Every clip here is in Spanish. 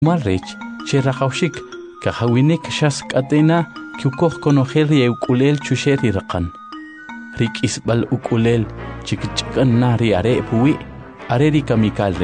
Malrech, Cherahaushik, Kahawinik Shask Atena, Kyukoh Konoheri Ukulel Chusheri Rakan. Rik Isbal Ukulel, Chikichikan Nari Are Pui, Areri Kamikalre.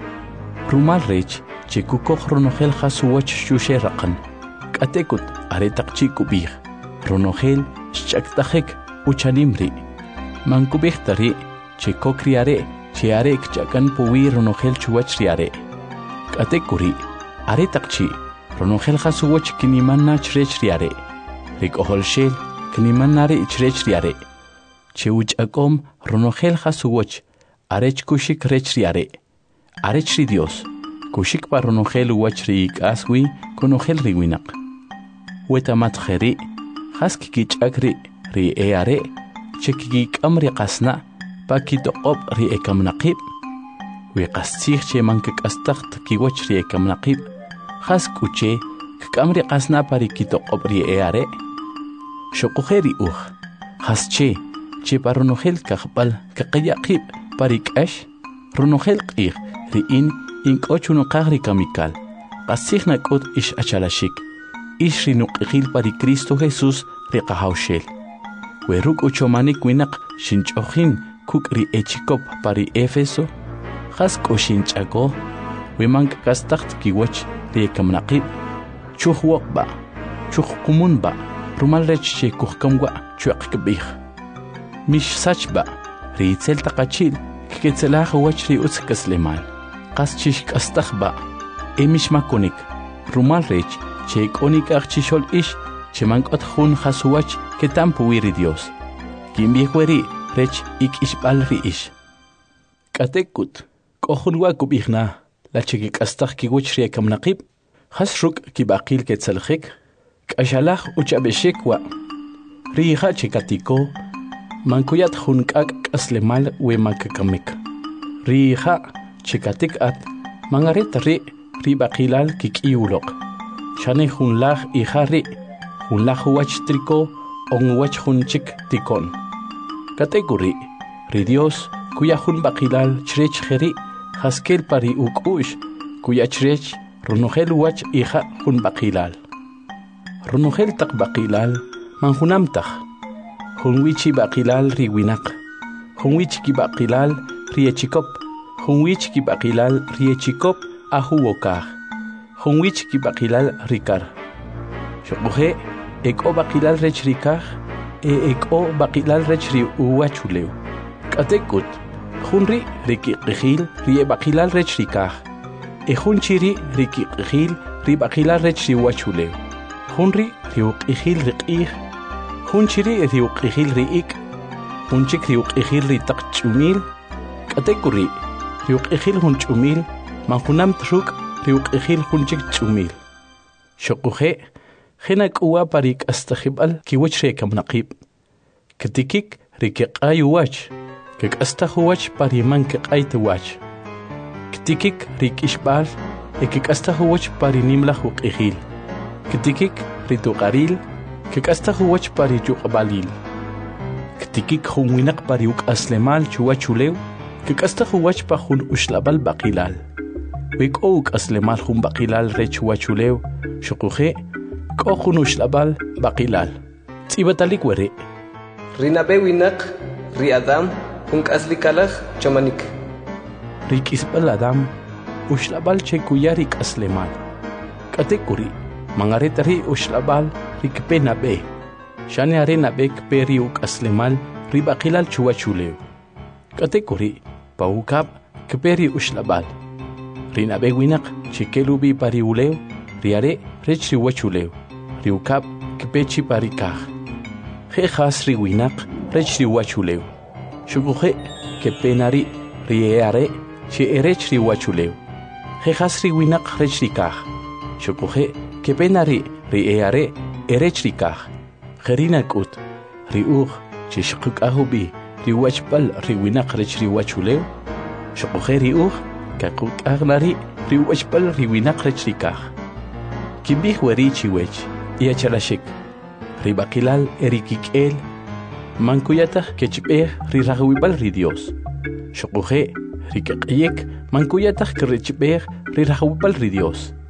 Rumalrech, Chikukoh Ronohel Hasuach Chusherakan. Katekut, Aretak Chikubir. Ronohel, Shaktahek, Uchanimri. Mankubichtari, Chikokriare, Chiarek Chakan Pui Ronohel Chuachriare. Katekuri. Aretakchi, Ronohel Hasuwach Kinimana Chrechriare, Rik Oholshel, Kinimanare Chrechriare, Cheuch Akom, Ronohel Hasuwach, Arech Kushik Rechriare, Arechri Dios, Kushik pa Ronohel Wachrik Aswi, Konohel Riwinak, Wetamatjeri, Haskikich Agri, Ri Eare, Chekik Amri Kasna, Pakito Op Ri Ekamnakib, Wekastich Chemankik Astacht Kiwach Ri Ekamnakib. Has kuche, kamri qasna parikito qobri eare. Shokujeri has che parunohel kakbal kakayaqib parikash. Runohel qih riin inkochuno qagri kamikal. Qasihna kot ish achalashik. Ish rinuqil pari Cristo Jesús riqahaushel. Weruk uchomanik winak shinchojin kuk ri echikop pari Efeso. Has koshinchago. Wemank kastacht kiwach. Kamnaqib chuh waqba chuh kumunba rumalrech che kuhkamwa chuaqkbih mish sachba riitzel taqachil kiketzelah wachri utzkaslemal qaschish kastakhba emish makonik rumalrech che konik archishol ish chemankot khun khasuwach ketampu wiri Dios kimbihweri rech ikishbal ri ish katekut kohunwa kubihna la chikik astakh ki wuchri kamnaqib khasruk ki baqil ketsalkhik kashalakh uchabeshik wa riha chikatiko mankuyat hunkak aslemal we makakamik riha chikatik at mangaret ri baqilal kikiulok shane hunlakh ihari hunlakh wachtriko on wach hunchik tikon kategori ri Dios kuya hun baqilal chrech kheri Haskel pari ukush, kuya chrech, Ronohel wach hija hun baqilal. Ronohel tak baqilal, manhunamtach. Hunwichi baqilal riwinak. Hunwich ki baqilal riechikop. Hunwich ki baqilal riechikop ahuwokah. Hunwich ki baqilal rikar. Shokuhe, eko baqilal rech rikah, eko baqilal rech ri uwachuleu. Katekut. Hunri riki qihil ri baqilal rech rikah. Hunchiri riki qihil ri baqilal rech ri wachuleu. Hunri ri qihil riqih. Hunchiri ri qihil riik. Hunchik ri qihil ri taqchumil. Katekuri ri qihil hunchumil. Manhunam truk ri qihil hunchik chumil. Shokuhe khinak uwa parik astakhibal kiwachre kamnaqib. Katikik riki qayuwach. Kek astahuwach pariman kek aitawach. Ktikik rik ishbal, kek astahuwach parinimla huqihil. Ktikik rituqaril, kek astahuwach parijuqbalil. Ktikik humwinak pariuk aslemal chuwachulew, kek astahuwach pahun ushlabal baqilal. Wik ouk aslemal hum baqilal re chuwachulew, shukuhe, kohun ushlabal baqilal. Tsibatalik were. Rinabe winak, ri Adam, Hunk aslikalach chamanik. Rik isbal Adam, ushlabal che kuyarik aslemal. Katekuri, mangaretari ushlabal rik penabe. Shane arena bek periuk aslemal ribakilal chuachuleu. Katekuri, paukab keperi ushlabal. Rinabe winak chikelubi pariuleu, riare rechri wachuleu. Riukab kepechi parikah. Hejas riwinak rechri wachuleu. Shukuhe ke penari rieare che erechri wachuleu. Hejasri winak rechrikah. Shukuhe ke penari rieare erechrikah. Herinakut riur che shukuk ahubi riwachpal riwinak rechri wachuleu. Shukuhe riur kakuk agnari riwachpal riwinak rechrikah. Kibih werichi wech iachalashik. Ribakilal erikik el. Mankuyatah kechipeh rirahwibal ri Dios. Shokuhe rikaqyek mankuyatah kerechipeh rirahwibal ri Dios.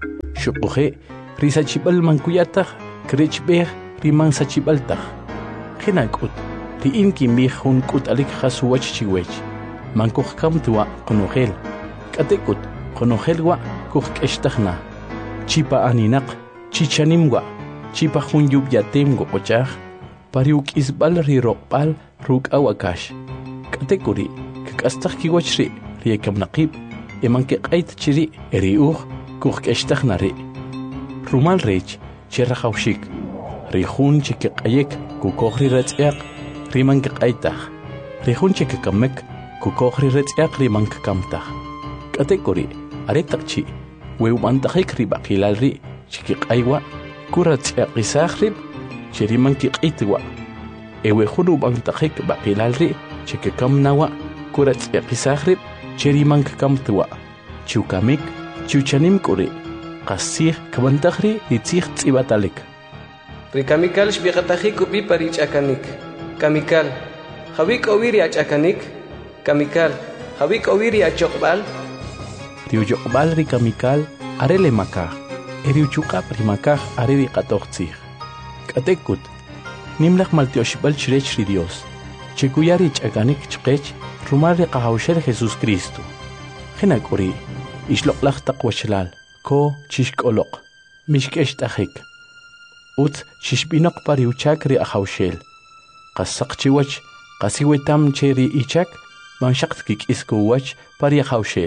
Shukuhe, risachibal mankuyatag, krechbeh, rimansachibaltag. Hinakut, riin kimbih hun kut alik hasuwach chiwech. Mankuh kam tua konohel. Katekut, konohelwa, kuh keshtagna. Chipa aninak, chichanimwa, chipa hun yub yatem gokochag, pariuk isbal rirokpal, ruk awakash. Katekuri, kakastag kiwachri, riekam naqib, emanke qait chiri, eriuh, kuh keshtagna ri. Rumal rech, cherrahaushik. Rihun chikekayek, kukohri retziak, rimanke qaitag. Rihun chikekamek, kukohri retziak rimanke kamtag. Katekuri, aretakchi, weumantajik ribakilalri, chikekaywa, kuratziak isahrib, chirimanke qaitwa. Ewehunu bantajik bakilalri, chikekamnawa, kuratziak isahrib, chirimanke kamtwa. Chukamik, chuchanim kuri, qasih kabantagri itzih tzibatalik. Rikamikal shbiqataji kupi parich akanik. Kamikal, Javik oviri achakanik. Kamikal, Javik oviri achokbal. Riuyokbal rikamikal arele makaj. Eriuchukap rimakaj areri qatoqtzij. Katekut, nimlaq maltioshbal chrech ri Dios. Chekuyari chakanik chqech rumal riqahawshel Jesús Cristo. Hinakuri, ishloqlaq taqwachlal, ko chishk'oloq, mishk'eshtajik. Ut chishbinoq pariuchak ri ahawshel. Qasaq chiwach, qasiwetam cheri ichak, manshaqtkik iskuwach pari ahawshel.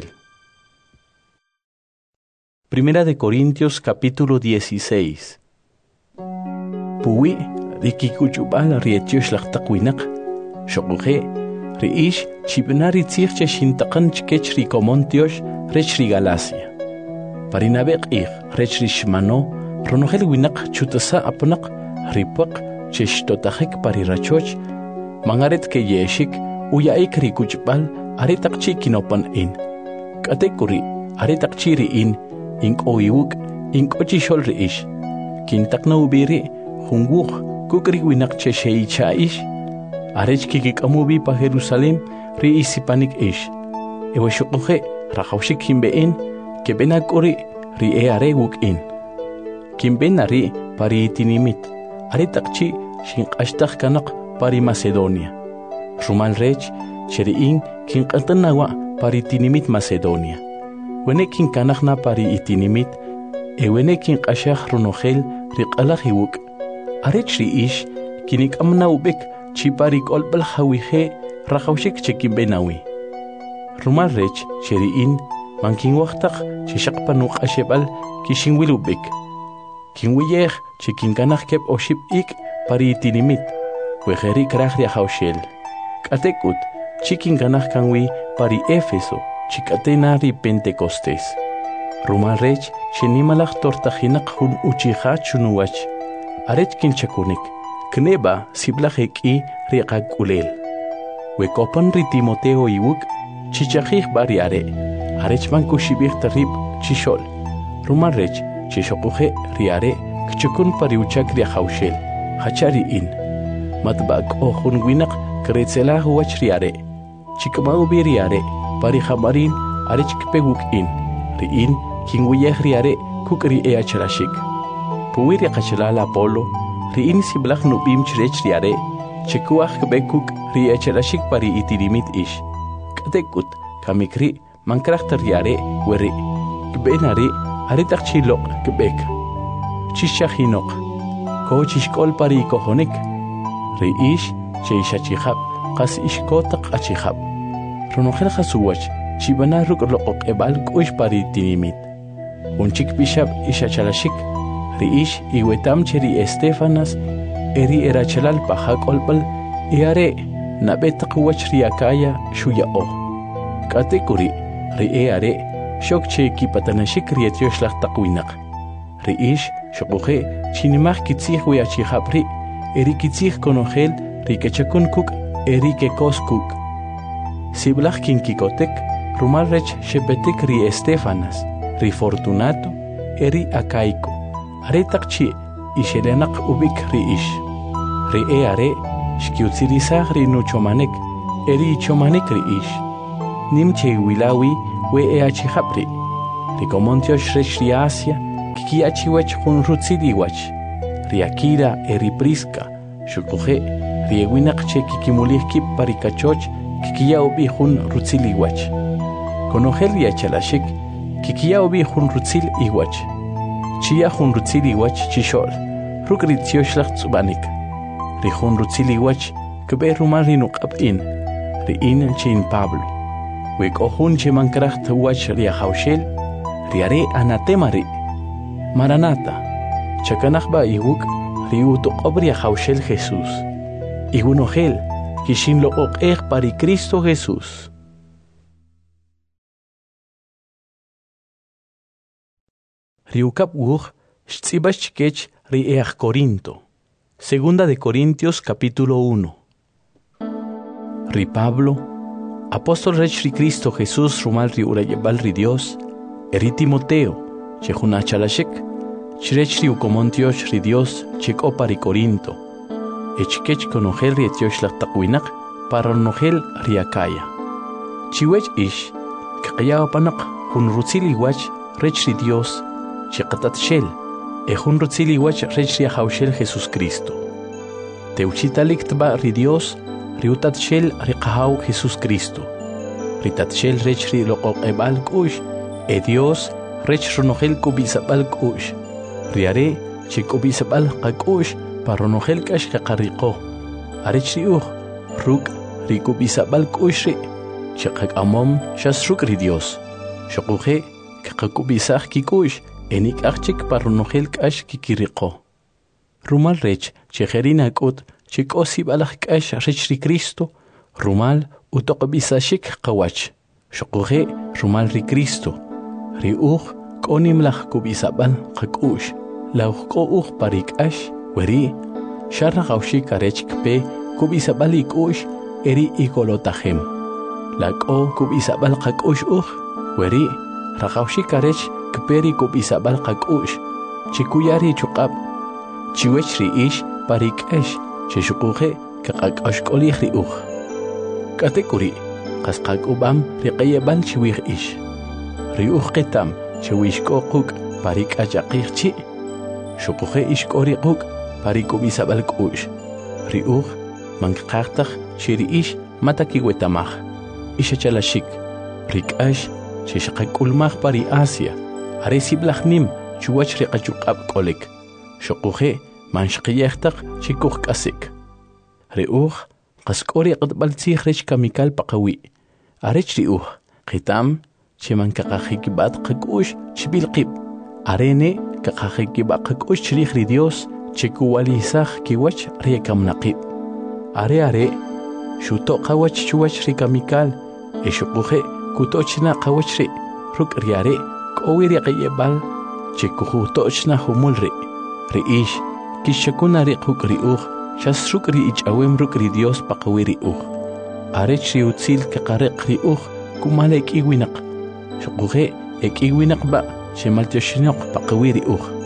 Primera de Corintios capítulo 16. Puwi rikikuchubal rietiosh laqtaqwinak, shoquhe, riish chibnari tzirche shintaqan chkech rikomontiosh rech ri Galacia. Parinabeq ig rech ri shmano, Ronogel winak chutasa apnak ripak cheshtotajik parirachoch mangaret ke yeshik uyaik rikuchbal aretakchi kinopan in. Katekuri aretakchi riin inkoiwuk inkochishol riish. Kintakna ubiri hunguk kukri winak chesheichaish. Arech kikikamubi pa Jerusalem riisipanik ish. Ewashukuhe rahawshik himbein kebenakuri riare wuk in. Kimbenari pari itinimit, aretakchi shinqashtaq kanaq pari Macedonia. Rumal rech, cheriin kinqantanawa pari itinimit Macedonia. Wene kinkanaqna pari itinimit, ewene kinqashaq runogel riqalahiwuk. Arech riish, kinikamna ubek chipari kolbal hawije rahawshik chekimbenawi. Rumal rech, cheriin mankinwaqtaq chishaqpanuq ashebal kishinwil ubek. Kinwiyej chikinkanaj kep oship ik pari itinimit, wejeri kraj riahawshel. Katekut, chikinkanaj kanwi pari Éfeso, chikatena ri Pentecostés. Rumal rech, chinimalaj tortajinak hun uchijach chunuwach. Arech kinchakunik, kneba siblaj eki riqakulel. Wekopan ri Timoteo iwuk, chichajij bari are. Arech mankushibij tarib chishol. Rumal rech, Chishokuhe riare, kchukun pariuchak riahawshel, hachari in. Matbak o hunwinak kretzela huach riare. Chikmaubi riare, parihamarin arechkpeguk in. Riin, kingwiyeh riare, kukri eacharashik. Puwiri kachalala polo, riin siblach nubim chrech riare, chikuach kbekuk riacharashik pari itirimit ish. Katekut, kamikri, mankrachta riare, weri. Kbenari, aretak chilok kebek. Chishahinok. Ko chishkol pari kohonik. Riish cheishachihab. Kas ishkotak achihab. Ronogel hasuwach. Chibana ruk lokok ebal kuish pari tinimit. Unchik bishab ishachalashik. Riish iwetam cheri Estefanas. Eri erachalal pahak olpal. Iare nabetak wach riakaya shuya oh. Katekuri. Riare. Shok che kipatanashik rietiosh laq taqwinak. Riish, shokuhe, chinimaj kitzih wiachihapri, eri kitzih konogel, rikechakunkuk, eri kekoskuk. Siblaj kinkikotek, rumalrech shepetik ri Estefanas, ri Fortunato, eri Acaico. Aretakchi, ishelenak ubik riish. Ri eare, shkiutzirizaj ri nuchomanek, eri chomanek riish. Nimche wilawi, we eachihapri. Rikomontiosh rech ri Asia, kikiachiwach hun rutziliwach, riakira eripriska, shukuhe, riewinaq che kikimulihki parikachoch, kikia obi hun rutziliwach. Konojel riachalashik, kikia obi hun rutzil iwach. Chia hun rutziliwach chishol, rukritioshlag tsubanik. Ri hun rutziliwach, kebe rumal rinuqabin, riin chin Pablo. Wek ohun che mankracht wach riahaushel, riare anatemari. Maranata, chakanakba iwuk, riuto obria haushel Jesús. Igunogel, kishin lo pari Cristo Jesús. Riukap wuch, shtzibach kech riech Corinto. Segunda de Corintios capítulo 1. Ri Pablo, apóstol rech ri Cristo Jesús rumal ri urayebal ri Dios, eri Timoteo, chejuna chalashek, chrech ri ukomontiosh ri Dios, chek opari Corinto, echkech konogel ri etiosh la takwinak, para nogel ri Acaya. Chiwech ish, kakaya panak, hun rutzili wach, rech ri Dios, chekatat shel, hun rutzili wach rech ri ahaushel Jesús Cristo. Teuchitalik tba ri Dios, riutat shel riqahau Jesús Cristo. Ritat shel rech ri loqoq ebal kush, Dios rech ronogel kubisabal kush. Riare che kubisabal qakush paronogel kash qariqo. Arech riuh ruk ri kubisabal kush ri. Chaqak amom shas ruk ri Dios. Shaquje qakubisah kikush enik archik paronogel kash kikiriqo. Rumal rech che gerina kut chikosi balak kash rech ri Cristo, rumal utoqbisashik qawach. Shaquje rumal ri Cristo. Riuh konim lach kubisabal qakush. Lauh qouh parikash weri sharra gaushik arech kpe kubisabal ikush eri ikolotahem. Lako kubisabal qakush weri ragaushik arech kperi kubisabal qakush. Chikuyari chuqab chiwech riish parikash cheshuquje kaqakash qolih riuh. Katekuri qasqak ubam riqayebal chiwih ish. Riuh qitam chiwish qoquk parikachaqih chi. Shuquje ish qoriquk parikubisabal kush. Riuh manqaqtaq chiriish matakiwetamaj. Ishachalashik rikash chishqakulmaj pari Asia. Aresiblajnim chuwach riqachuqab qolik. Shuquje manshqiyaqtaq chikuq kasik. Riuh qasqori qatbaltzih rech kamikal paqawi. Arech riuh qitam cheman kaqajikibat qakush chbilqib. Arene kaqajikibat qakush chrij ri Dios chekuwalisaj kiwach rikamnaqib. Are shuto qawach chuwach rikamikal eshuquje kutochna qawach ri ruk riare qowiri qayebal chekujutochna humulri. Riish kishakuna riquk riuh shasruk ri ichawem ruk ri Dios paqawiri Arech riutzil kaqariq riuh kumalek iwinaq. Shuquje iwinaq ba shemaltioshinoq paqawiri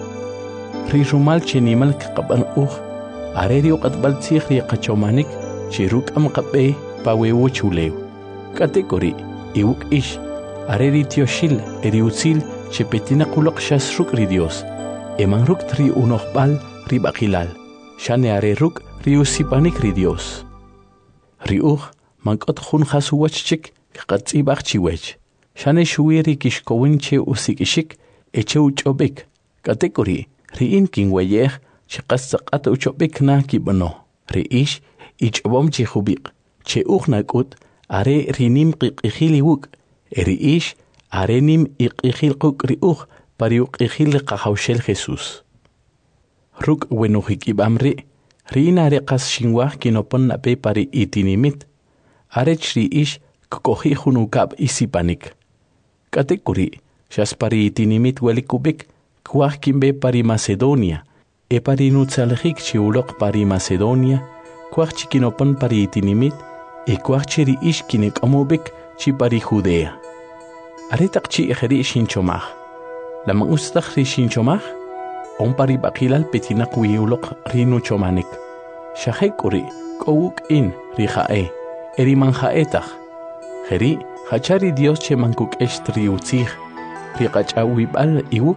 Ri rumal chenimal kaqaban areri uqatbal tzih ri qachomanik chiruk am qabe pawewo chulew. Kategori iwuk ish areri tioshil eriutzil chepetina qulaq shasruk ri Dios. Eman ruk tri unoqbal ri baqilal. Shane are ruk ri usipanik ri Dios. Riuh mankot khun khasuwachchik qatzibaq chiwech. Shane shuiri kishkowin che usikishik eche uchobik. Kategori riin kinweyeh chiqassaqat uchobik na kibano. Riish ichbom chihubik. Che nakut are rinim qiqihiliwuk. Riish arenim iqihilquk riuh pariuk ihil qahawshel Jesús. Ruk wenuhik ibamri riina reqas shinwah kinopon nape pari itinimit. Arech riish kukohi hunukab isipanik. Kategori shaspari itinimit welikubik kwah kimbe pari Macedonia. E pari nutsalhik chiulok pari Macedonia. Kwah chikinopon pari itinimit. E kwah chiri ish kinek amobik chi pari Judea. Aretak chi ejeri shinchomah. Lamang ustak ri shinchomah. On pari bakilal petinak wiulok rinu chomanik. Shahekuri kowuk in rijae. Eri manjaetach. Jeri hachari Dios che mankuk eshtri utzih. Riqachawibal iwuk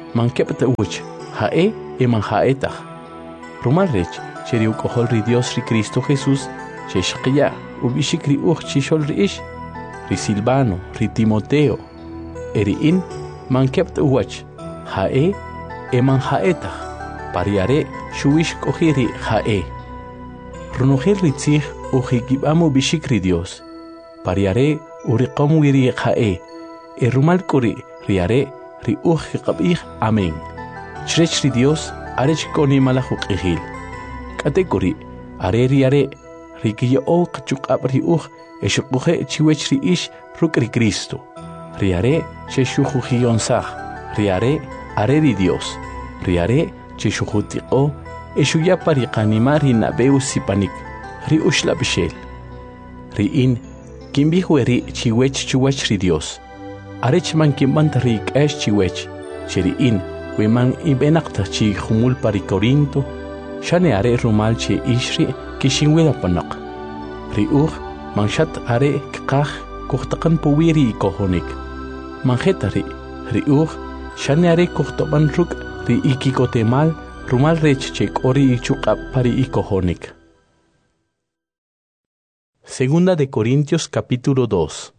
man kepta uch hae man haetach. Rumal rech cheri ukohol ri Dios ri Cristo Jesús che shqiya ubishik ri chishol ri ish ri Silvano ri Timoteo eri in man kepta uch hae man haetach pariare shuish kohiri hae. Runohel ri tzich ujikibamo bishik ri Dios pariare uriqom wiri hae rumal kuri riare ri qabih amen. Chrech ri Dios arech koni malahuk ihil. Kategori are riare ri kiyo qchukab ri eshukuhe chiwech ri ish ruk ri Cristo. Riare che shujujionsah. Riare are ri Dios. Riare che shujutiko eshuya pariqanimar ri nabeu sipanik. Ri ushla bishel. Ri in kimbihueri chiwech chuwech ri Dios. Arech man kimbant ri k'ex chiwech. Cheri in weman ibenaqta chi khumul pari Corinto. Shane are rumal che ishri kishinwela panak. Ri manshat are kqaj kuhtaqan puwiri kohonik. Manjetari ri shane are kuhtoban ruk ri ikikotemal rumal rech che kori ichuqab pari kohonik. Segunda de Corintios capítulo 2.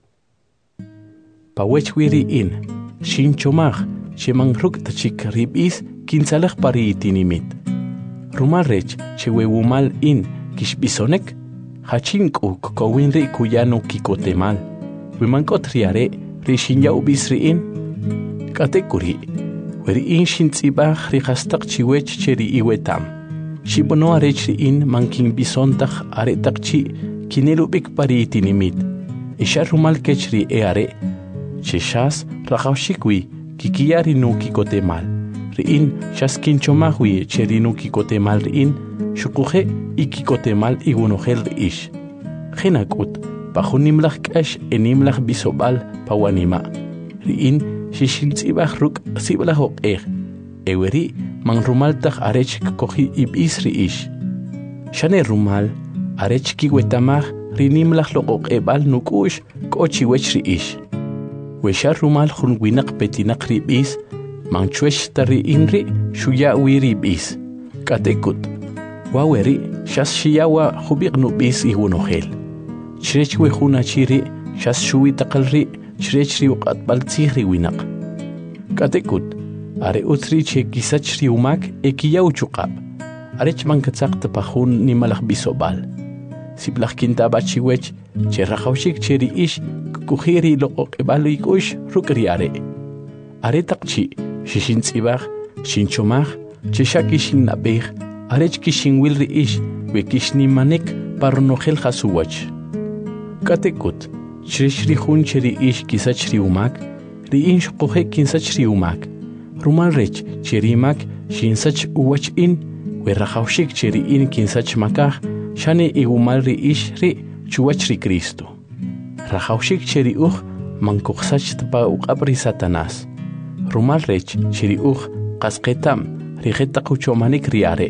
Pawechwiri in shinchomaj shemangruk tachik ribis kinsalaj pari itinimit. Rumal rech chewewumal in kishbisonek hachinku kowinri kuyano kikotemal. Wimankot riare rishinya ubisri in katekuri weri in shintzibaj rihastak chiwech cheri iwetam. Shibono arechri in mankin bisontaj aretak chi kinelubik pari itinimit. Isha rumal kechri eare cheshas rajawshikwi kikiyari no kikotemal. Riin shas kinchomahwi cheri no kikotemal riin shukuje ikikotemal igunohel riish. Genakut pajunimlaj k'ex enimlaj bisobal pawanima. Riin shishintzibaj ruk siblaj oqej. Eweri man rumaltaj arech koji ibis riish. Shane rumal arech kiwetamaj rinimlaj loqoqebal nukush kochiwech riish. Weshar rumal junwinak petinak ribis manchwesh tari inri shuya wiribis. Katekut waweri shas shiyawa hubik nubis ihunohel. Chrech wehuna chiri shas shuwi taqalri chrech riuqat baltzihri winak. Katekut are utri che kisach riumak ekiyaw chuqab. Arech mankatzaq tapajun nimalaj bisobal. Siblaj kinta bachiwech che rajawshik cheri ish kujiri loqoqebal ikush rukriare. Are taqchi shishintzibaj shinchomaj cheshakishin nabej arech kishinwil riish wekishnimanek parnohel hasuwach. Katekut chreshri hun cheri ish kisach riumak riin shqoje kinsach riumak. Rumal rech cherimak shinsach uwach in we rajawshik cheri in kinsach makaj shane igumal riish ri chuwach ri Cristo. Rajawshik cheri mankuqsach tpa uqabri Satanás. Rumal rech cheri qasqetam rijeta quchomanik riare.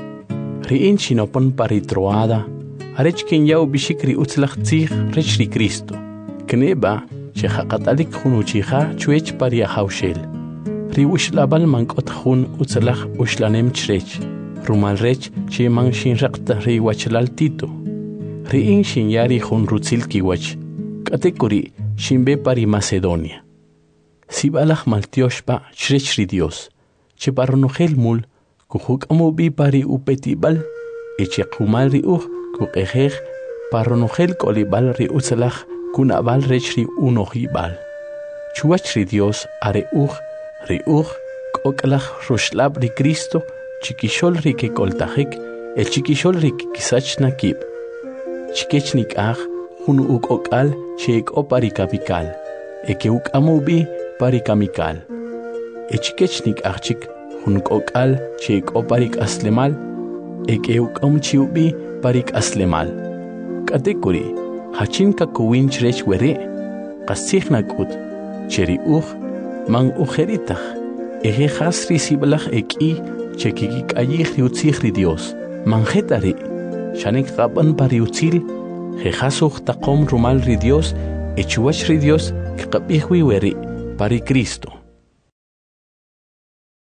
Riin shinopon paritroada arech kinyaw bishikri utzlaj tzij rech ri Cristo. Kneba chejaqatalik junuchija chuech pariajawshel. Riwish labal mankot jun utzlaj ushlanem chrech. Rumal rech chi man shinraqta riwachlal tito. Riin shinyari jun rutzil kiwach. Katekuri shimbe pari Macedonia. Sibalaj maltioshpa chrech ri Dios. Che parnohel mul kujuk amubi pari upetibal. Eche kumal ri kukejej parnohel kolibal ri utzlaj kunabal rech ri unohibal. Chuach ri Dios are ri koklaj rushlab ri Cristo chikishol ri ke koltajik el chikishol ri kisach nakib. Chikechnik junu ukokal chek o parikapikal. Eke ukamubi parikamikal. Chikechnik chik junu kokal chek o parik aslemal. Eke ukamchiubi parik aslemal. Katekuri hachin kakuwin chrech were qasich nakut cheri man ujeritach. Eje hasri siblaj eki chekikik ayih riutzih Dios. Manjetari shanek qaban pariutzil jejasuj taqom rumal ri Dios echuach ri Dios kqabihwi weri pari Cristo.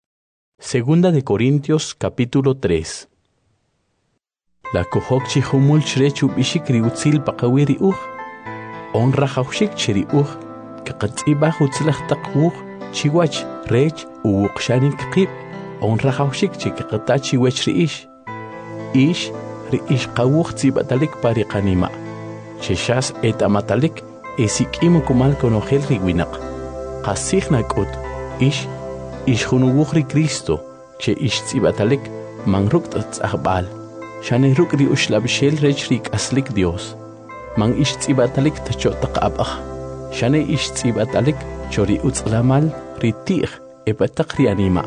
Segunda de Corintios capítulo 3. La kohok chihumul chrechu bishik riutzil paqawiri honra haushik chiri kaqatsiba hutzlah taqwuh chiwach rech uqshanik qib honra haushik chikaqatachi wechri ish qawuh tsibatalik pariqanima cheshas etamatalik esikimu kumal konogel riwinaq qasihnak ut ish hunuwuhri Cristo che ish tsibatalik mangruk tsahbal shane rukri ushlabshel rech rik aslik Dios man ish tsibatalik tachotaq abah shane ish tsibatalik chori utzlamal ritir epatak rianima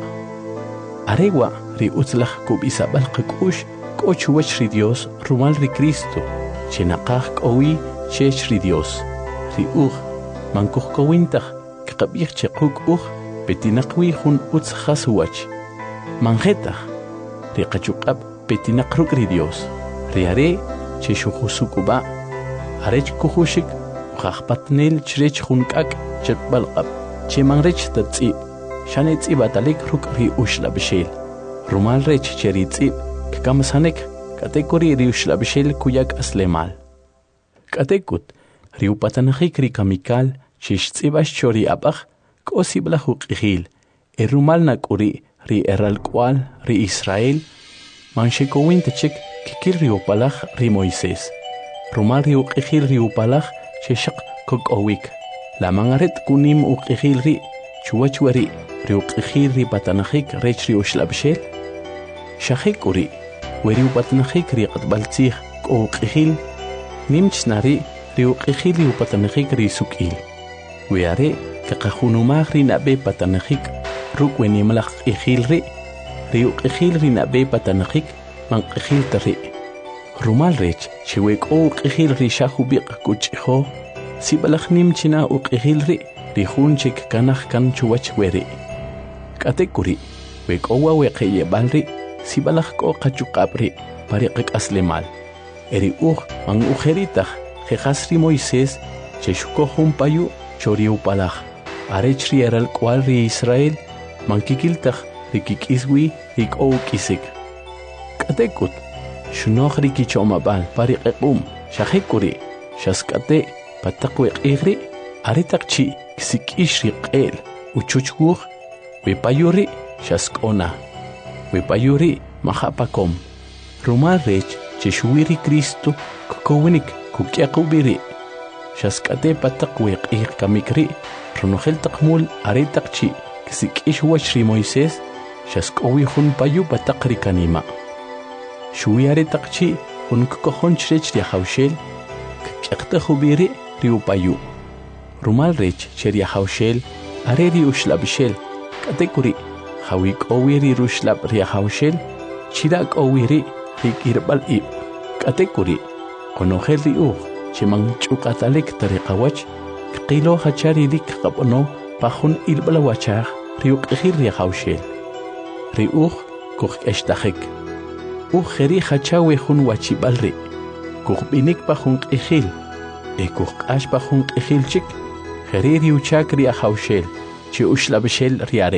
arewa ri utzlah kubisabal qakush kochuwach ri Dios rumal ri Cristo chenaqaj kowi chech ri Dios ri man kuhkowintah kaqabih chequk petinaqwi hun utzhaswach manjetah ri qachuqab petinaqruk ri Dios ri are cheshuhusukuba arech kuhushik qaqpatnel chrech hunkak chetbalqab chemangrech tatsi shane tsibatalik ruk ri ushlabshel rumal rech cheritsi kamsanek kategori ri ushlabshel kuyak aslemal katekut ri upatanajik ri kamikal chishtsibash chori abaj kosibla huqihil rumal nakuri ri eralkwal ri Israel manshekowin tachik kikil ri upalaj ri Moisés rumal ri uqihil ri upalaj cheshaq kokowik la mangaret kunim uqihil ri chuwachwari ri uqihil ri patanajik rech ri ushlabshel shahikuri weri upatanajik ri qatbaltzih uqihil nimchnari ri uqihil ri upatanajik ri sukil weare kaqahunumaj ri nabe patanajik rukweni malaj qihil ri uqihil ri nabe patanajik manqihil tari rumal rech chiwek uqihil ri shahubiq kuchho sibalaj nimchina uqihil ri hunchik kanaj kan chuwach weri katekuri wek owa weqeye balri sibalaj ko qachuqabri pariqik aslemal eri man ujeritaj jehasri Moisés cheshuko humpayu chori upalaj arech ri eralkwal ri Israel mankikiltaj rikikiswi rik'owkisik katekut shunoj rikichomabal pariqequm shahikuri shaskate pataqwe qigri aritaqchi kisik'ish riq'el uchuchwuj wipayuri shask'ona wipayuri mahapakom rumal rech cheshuwiri Cristo kukowinik kukyaqubiri shaskate pataqwe q'ig kamikri runojel taqmul aritaqchi kisik'ish wach ri Moisés shask'owi jun payu pataqri kanima shuwi aritaqchi jun kukojonch rech ri hawshel kyaqtajubiri ri upayu rumal rech cheri hawshel are ri ushlabshel katekuri hawik'owi ri rushlab ri hawshel chirak'owi ri kirbal ib katekuri konojel ri chiman ch'uq'atalik tariqawach qilo hachari rik qab'no pajun ilb'la wachaj ri uq'ijil ri hawshel ri kujk'extajik jeri hachawi jun wachib'al ri kujb'inik pajun q'ijil kujq'ax pajun q'ijil chik jeri ri uchak ri hawshel chi ushlabshel ri are.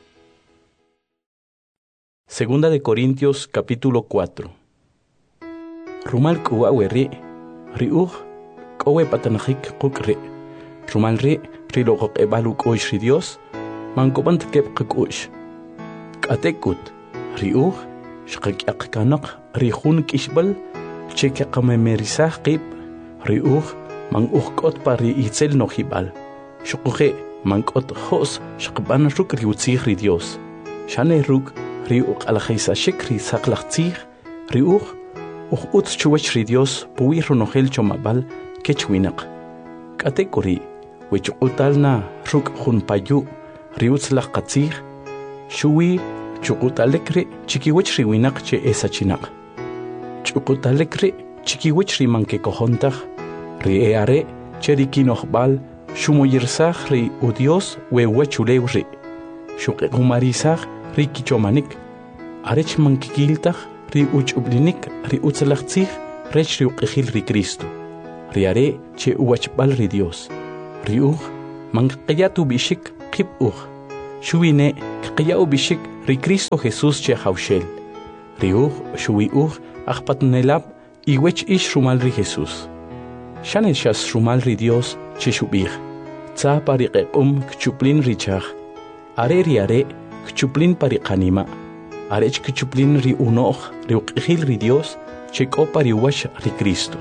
Segunda de Corintios capítulo 4. Rumal k'uwawe ri k'owe patanajik quk ri rumal ri loqoq'eb'al uk'u'x ri Dios mankub'an takeb qak'u'x k'atekut ri xqak'yaq kanaq ri jun k'ixb'al che kaqamemerisaj qib ri man k'ot pa ri itzel nojib'al xuquje man k'ot jos xqb'an ruk' ri utzij ri Dios xane ruk' ri uq'alajaysaxik ri saqlaj tzij ri utz chuwach ri Dios puwi runojel chomab'al kech winaq k'atekuri wichuq'utalna ruk' jun payu ri utzlaj qatzij xuwi chuq'utalik ri chikiwach ri winaq che esachinaq ch'uq'utalik ri chikiwach ri mankekojontaj ri are che ri kinojb'al xumoyirsaj ri u Dios wewachulew ri xuq'iqumarisaj ri kichomanik arech mankikiltaj ri uch'ublinik ri utzlaj tzij rech ri uq'ijil ri Cristo ri are che uwachb'al ri Dios ri manq'iyat ub'ixik qib Shuine kqiyau bishik ri Cristo Jesús che hawshel. Riuj shuiuj ajpatnelab iwech ish rumal ri Jesús. Shanel shas rumal ri Dios che shubij. Tsa pariqequm kchuplin richaj. Are kchuplin pariqanima. Arech kchuplin ri unoq ri uqijil ri Dios che kopa ri wash ri Cristo.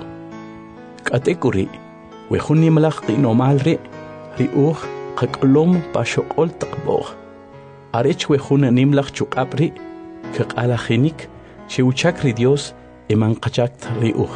Katekuri wejuni malaq qinomal ri uj qaqlom pashoqol taqboj. Arech wejuna nimlaq chuqapri kaqalajinik che uchak ri Dios eman qachakt ri uj.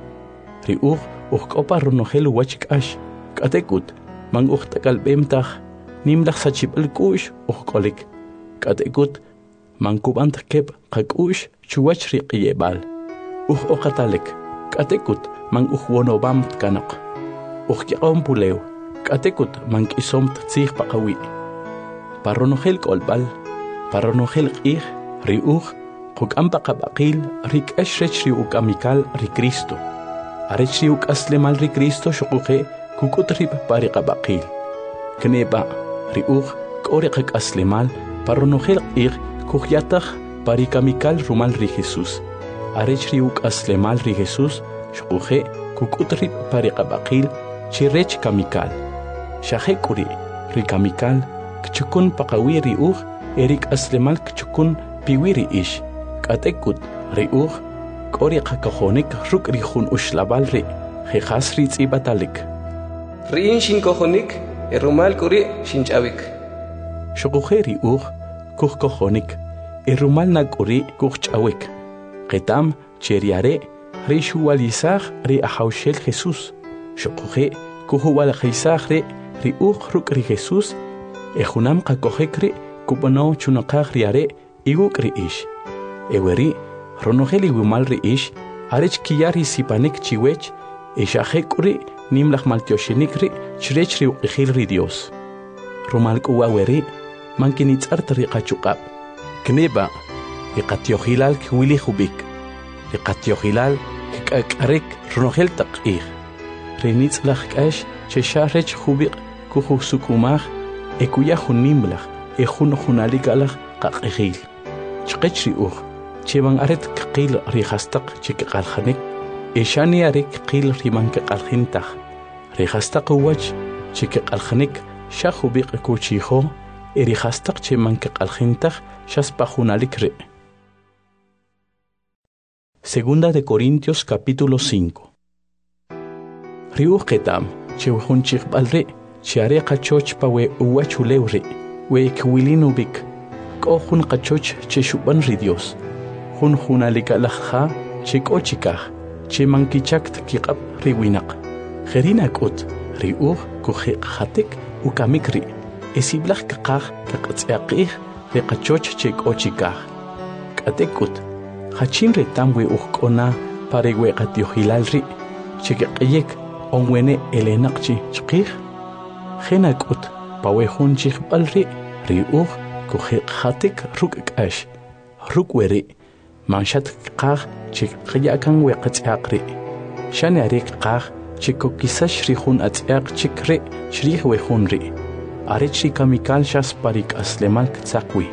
Ri uj kopa ronojel wach k'ax katekut man uj takalbemtaj nimlaq sachib'al k'u'x uj k'olik. Katekut man kub'ant kep qak'u'x chuwach ri q'iyeb'al. Uj oqatalek katekut man uj wonobam tkanaq. Uj kyaqom pulew katekut man k'isom tzij paqawi. Paronojel k'olb'al paronojel q'ij ri uj quk'am paqab'aqil ri k'ax rech ri uk'amikal ri Cristo. Arech ri uk'aslemal ri Cristo xuquje kuk'ut ri pariqab'aqil. Kneba ri uj k'o ri qak'aslemal paronojel q'ij kujyataj parikamikal rumal ri Jesús. Arech ri uk'aslemal ri Jesús xuquje kuk'ut ri pariqab'aqil chi rech kamikal. Xaje k'uri ri kamikal kchukun paqawi ri uj erik aslemal kchukun piwi ri ix. Katekut ri uj k'o ri qakojonik ruk' ri jun uxlab'al ri jejas ri tz'ibatalik. Ri'in xinkojonik rumal k'uri xinch'awik. Xuquje ri uj kujkojonik rumal na k'uri kujch'awik. Qetam che ri are ri xuwalisaj ri ajawxel Jesús. Xuquje kujuwalajisaj ri uj ruk' ri Jesús junam qakojek ri kub'onow chunaqaj ri are iwuk' ri ix. Eweri ronojel iwimal ri ix arech kiyar ri sipanik chiwech xaje k'uri nimlaj maltyoxinik ri chirech ri uq'ijil ri Dios. Rumal k'uwa weri man kinitz'art ri qachuq'ab'. Kneba ri qatyojilal kwili jubik. Ri qatyojilal k'ak'arek ronojel taq q'ij. Ri nitz'laj k'ax che xa rech jubiq kujusuk'umaj kuya jun nimlaj jun junalik alaj qaq'ijil. Chqech ri uj che man aret kqil ri jastaq che kqaljanik xani are kqil ri man kqaljintaj. Ri jastaq uwach che kqaljanik xa jubiq kuchijo ri jastaq che man kqaljintaj xas pa junalik ri. Segunda de Corintios capítulo 5. Ri uj qetam che jun chiqb'al ri che are qachoch pa we uwach ulew ri we kwilin ubik. K'o jun qachoch che xub'an ri Dios. Jun junalik alaj ja che k'o chikaj che man kichakt kiq'ab' ri winaq. Jerina k'ut ri uj kujeqjatik ukamik ri siblaj kaqaj kaq'tz'yaq'ij ri qachoch che k'o chikaj. K'atekut jachin retam we uj k'ona pa ri we qatyojilal ri che keq'yek onwene elenaq chi chqij. Jena k'ut pa we jun chijb'al ri uj kujeqjatik ruk' k'ax ruk' weri manxat kqaj che qyakan we qatz'yaq ri. Xani are kqaj che kokisax ri jun atz'yaq chik ri chrij we jun ri. Arech ri kamikal xas pari k'aslemal ktzaq wi.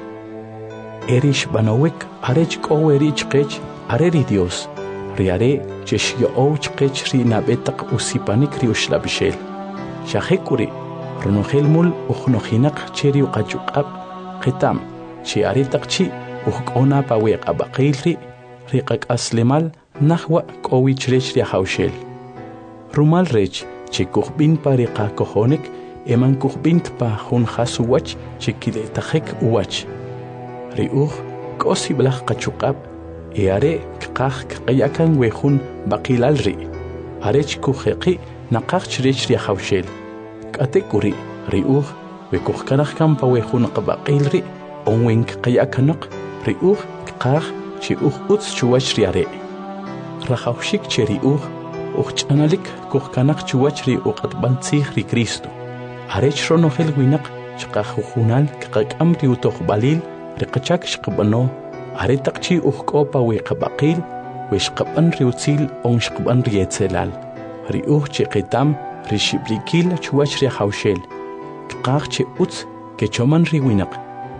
Eri xb'anowik arech k'o weri chqech are ri Dios. Ri are che xyo'ow chqech ri nab'etaq usipanik ri uxlab'ixel. Xaje k'uri ronojel mul ujnojinaq che ri uqachuq'ab' qetam che are taq chi uj k'ona pa we q'ab'aqil ri qak'aslemal najwa k'o wi chirech ri ajawxel. Rumal rech che kujb'in pa ri qakojonik eman kujb'int pa jun jas uwach che kiletajek uwach. Ri uj k'o siblaj qachuq'ab' are kqaj kqyakan we jun b'aqilal ri. Arech kujeqi naqaj chirech ri ajawxel. K'atekuri ri uj we kujkanaj kan pa we jun q'ab'aqil ri onwen kqyakanaq ri uj kqaj che uj utz chuwach ri are. Rajawxik che ri uj ch'analik kujkanaq chuwach ri uq'atb'al tzij ri Cristo. Arech ronojel winaq chqaj ujunal kqak'am ri utojb'alil ri qachak xqb'ano are taq chi uj k'o pa we q'ab'aqil we xqab'an ri utzil on xqb'an ri etzelal. Ri uj che qetam ri xib'likil chuwach ri ajawxel. Kqaj che utz kechoman ri winaq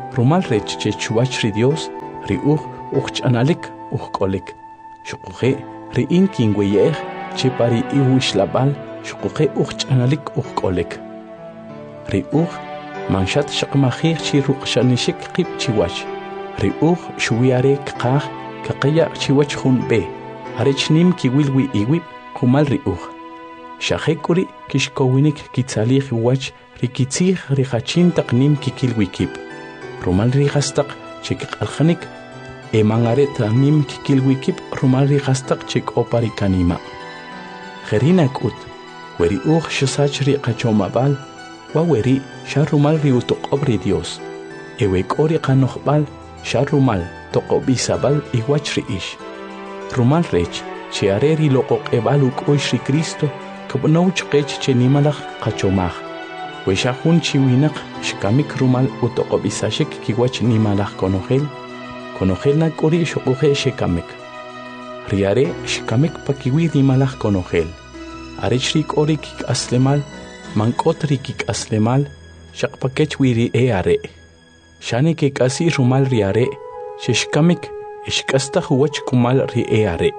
Rumal rech che chuach ri Dios, ri ch'analik kolik. Shukuhe ri in kingweyeh, che pari iwish labal, shukuhe ch'analik kolik. Ri manshat shakmahir chi shanishik qib chiwach. Ri shuwiare kqah, kaqaya chiwach hun be. Arech nim kiwilwi iwib, kumal ri Shahekuri kishkowinik kitsalih wach rikitzih rihachin taqnim kikilwikip. Rumal rihastaq chik alhanik emangaret nim kikilwikip rumal rihastaq chik oparikanima. Gerinak weri shasach riqachomabal wa weri sharumal riutoqobri Dios. Ewek ori qanoqbal sharumal toqobisabal iwach riish. Rumal rech chiareri loqoq ebaluk oishri Cristo Kabnouch qech chenimalach qachomaj. Weshahun chiwinak shkamik rumal utoqobisashik kiwach nimalach konogel. Konogel na kori shokuhe shekamik. Riare shkamik pakiwi nimalach konogel. Arechrik ori kik aslemal, mankotri kik aslemal, shakpakech wiri are. Shani kik asi rumal riare, shkamik ishkasta huwach kumal ri are.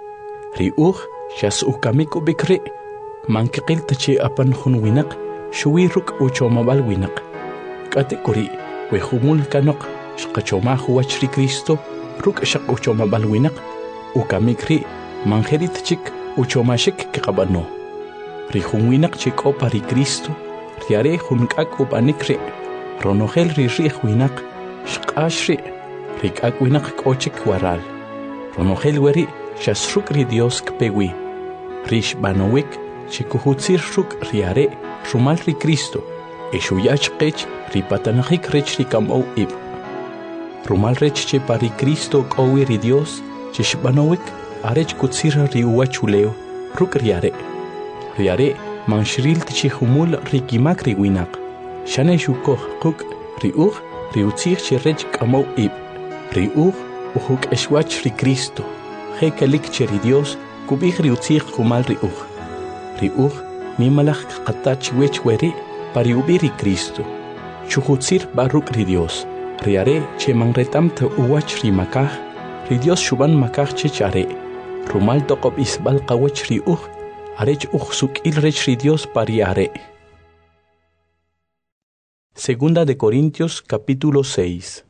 Shas ukamik ubikri. Mankikil tachi apan hun winak, shuwiruk uchomabal winak. Kate kuri, wehumul kanok, shkachomah huachri Cristo, ruk shak uchomabal winak, ukamikri, mangerit chik uchomashik kikabano. Rihun winak chik opari Cristo, riare hunkak upanikri, ronogel ririh winak, shkashri, rikak winak kochik waral. Ronogel weri, shasruk ri Dios kpewi. Rish banowik, Chikuhutzir ruk riare, rumal ri Cristo, eshuyach qech ripatanajik rech rikamo ib. Rumal rech che pari Cristo kowi ri Dios, chishbanowik, arech kutzir ri uachuleo, ruk riare. Riare, manshril tichihumul rikimak ri winak. Shane shukoh kuk ri utzir che rech kamo ib. Ri uhuk eshwach ri Cristo, hekelik che ri Dios, kubih ri utzir kumal ri Ri nimalach qatach wech weri pari ubiri Cristo. Chuhutzir baruk ri Dios. Riare che mangretam te uwach ri makah. Ri Dios shuban makah che chare. Rumal toqob isbal qawach ri arech suk il rech ri Dios pari are. Segunda de Corintios capítulo 6.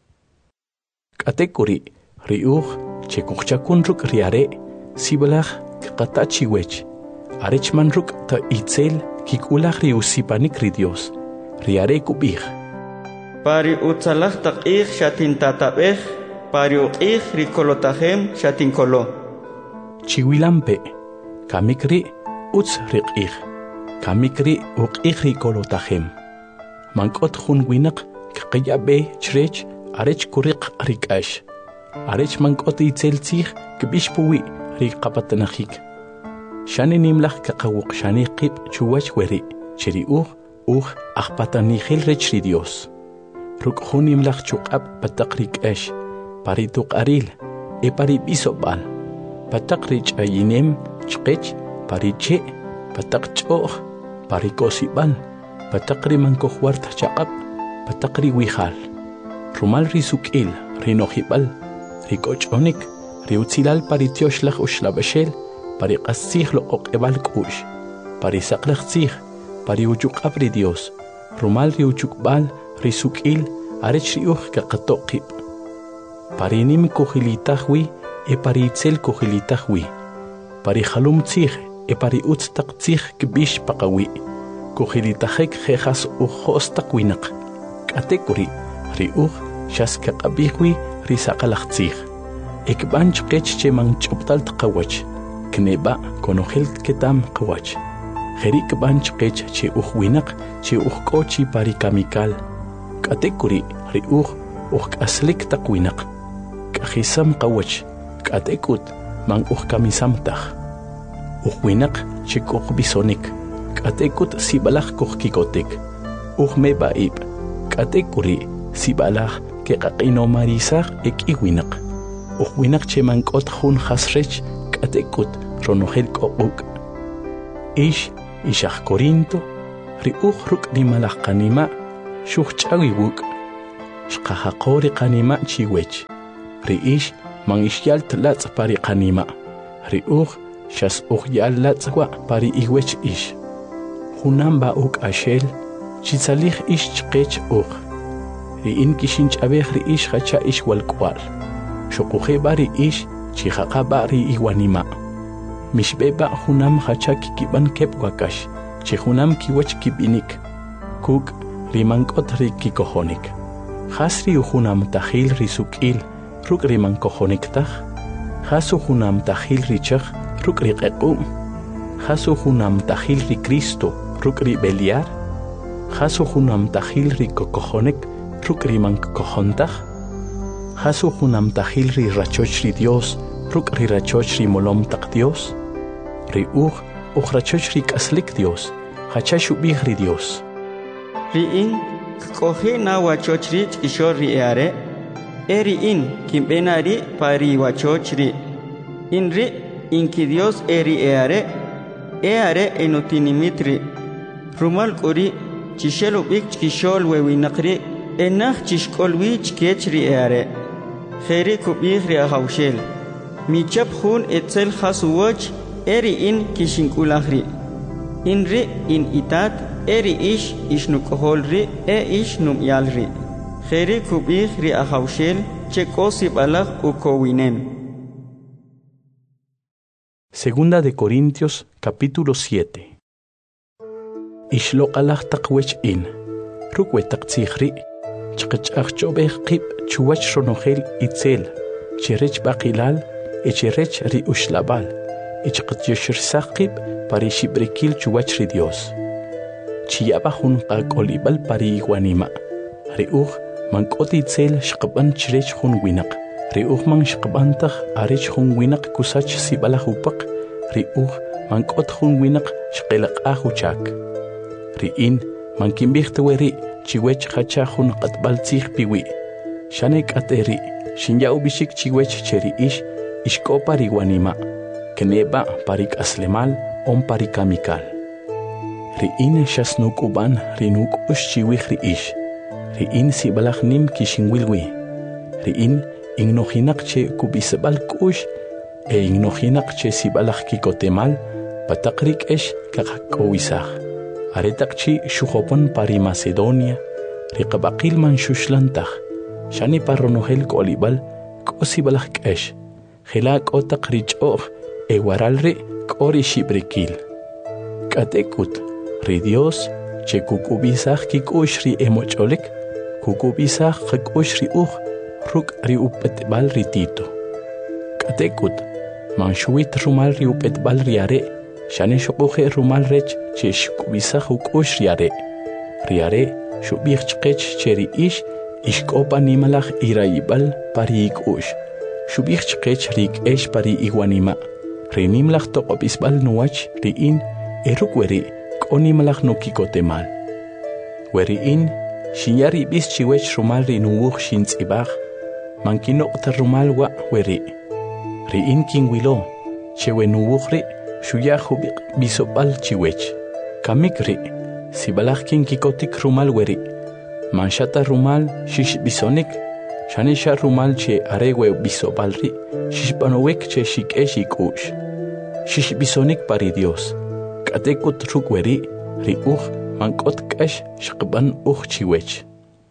Katekuri ri che kuchakun ruk riare sibalach qatachi wech. Arech manruk ta itzel kikulach ri usipanik ri Dios. Riare kubih. Pari utzalach taqih shatin tatabeh, pari uqih ri kolotahem shatin kolo. Chiwilampe, kamikri utz riqih, kamikri uqih ri kolotahem. Mankot hun winak kqiyabe chrech arech kuriq rikash. Arech mankot itzel tzih kbishpuwi ri qapatanachik. Shani nimlach kakawuk shani qib chuwach weri, chiri akhpatanihil rech ri Dios. Ruk nimlach chuqab patakrik esh, pari tuqaril, pari bisobal. Patakrik ayinem, chqech, pari che, patak choh, pari kosibal, patakri mankohwart chaqab, patakri wihal. Rumal ri sukil, ri nohibal, ri kochonik, ri utzilal pari tioshlach ushlabashel, pari qasih lo oqebal kush, pari saqlachzih, pari uchuqab ri Dios, rumal ri uchukbal, ri sukil, arech ri kaqatoqib. Pari nim kohilitahwi, pari itzel kohilitahwi, pari halum tzih, pari utztaq tzih kbish paqawi, kohilitahek jejas hostaqwinak, katekuri, ri shas kaqabihwi, ri saqalachzih, ekbanch qech man choptal tqawach, kneba konogel ketam qawach. Jerik banch qech che winak che kochi pari kamikal. Katekuri ri aslik taqwinak. Kahisam qawach, katekut man kamisamtah. Winak che bisonik. Katekut sibalach kikotek. Mebaib. Katekuri sibalach ke qaqino marisach iwinak. Winak che man hun hasrech. Katekut ronogel ko'uk. Ishach Corinto, ri ruk nimalach kanima, shuchchawi wuk. shqahaqori qanima chiwech. Riish man ishyal tlatz pari qanima. Riuj shas uhyal latzwa pari iwech ish. Hunamba uk ashel chitzalih ish chqech uj. Riin kishinch abej riish hacha ish walkwal. Shokuje bari ish chihaqa bari iwanima. Mishbeba hunam hacha kikiban kep wakash. Chihunam kiwach kibinik. Kuk rimankot rikikohonik. Hasri uhunam tahil risukil ruk rimankohonik tah. Hasu hunam tahil richach ruk riqequm. Hasu hunam tahil ri Cristo ruk ribeliar. Hasu hunam tahil rikokohonik ruk rimankohontah. Hasu hunam tahil ri rachoch ri Dios ruk ri rachoch ri molom tak Dios. Ri rachoch ri kaslik Dios. Hacha shubih ri Dios. Riin kohe na wachochri ishor riare. Riin kimbenari pari wachochri. Inri inki Dios eare enotinimitri. Rumal kuri chishelubik chishol wewinakri. Enach chishkolwi chkechri eare. Kheri kubih riahaushel. Michap hun etzel hasuwach riin kishinkulahri. Inri in itat ish ishnukoholri ish numyalri. Kheri kubih riahaushel chekosi balach ukowinem. Segunda de Corintios capítulo 7. Ishloqalach taqwech in. Rukwe taqtsikhri. Chqachach chobeh qib chuwach ronogel itzel. Chirech baqilal echirech ri ushlabal. Ichqatyoshir saqib parishibrikil chuwach ri Dios. Chiyaba hun qakolibal pari iguanima. Riuj mankot itzel shqaban chirech hun winak. Riuj man shqabantah arech hun winak kusach sibala hupak. Riuj mankot hun winak shqelaq ahuchak. Riin mankimbihtuweri chiwech hacha hun qatbaltzih piwi. Shanek ateri shinyau bishik chiwech cheri ishko pariguanima. Keneba parik aslemal on parikamikal. Riin shasnuk uban rinuk ushchiwih riish. Riin sibalach nim kishinwilwi. Riin ignohinak che kubisabal kush ignohinak che sibalach kikotemal patakrik kakakowisach. Aretakchi shujopon pari Macedonia. Riqabaqil man shushlantach. Shani parronohel kolibal kosibalach kesh. Hilak otak richoch ewaralri kori shibrikil. Katekut ri Dios che kukubisach kikush ri emocholik. Kukubisach kikush ri ruk ri upetbal ri Tito. Katekut manshuit rumal ri upetbal ri are. Shane shokuche rumal rech che shkubisach ukush ri are. Ri are shubich chkech che ri ishkopa nimalach iraibal pari ikush. Shubich chkech rik pari iguanima. Rinimlach toqopisbal nuach riin erukweri konimalach nukikotemal. Weriin shinyari bis chiwech rumal rinuuj shintzibach. Mankino rumal wa weri. Riin kinwilo chewe nuujri shuyahubik bisopal chiwech. Kamikri sibalach kinkikotik rumal weri. Manshata rumal shish bisonik. Shanisha rumal che arewe bisobalri. Shishpanowek che shikush. Shish bisonik pari Dios. Katekut rukweri riuj mankot kash shqban chiwech.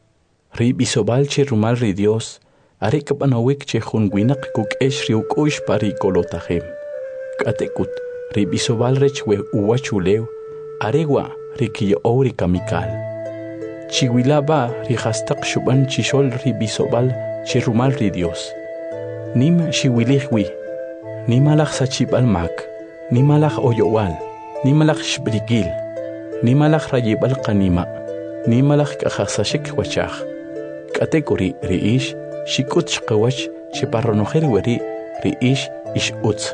Ri bisobal che rumal ri Dios. Arekapanowek che junwinak kukesh riukush pari kolotajem. Katekut ri bisobal rech we uwachulew. Arewa rikiyo ori kamikal. Chiwilaba rihastak shuban chishol ri bisobal che rumal ri Dios. Nim shiwilihwi. Nimalach sachibal mak. Nimalach oyowal. Nimalach shbrigil. Nimalach rayibal kanima. Nimalach kahasashik wachach. Kategori riish shikut shkawach chiparronojer weri riish ish utz.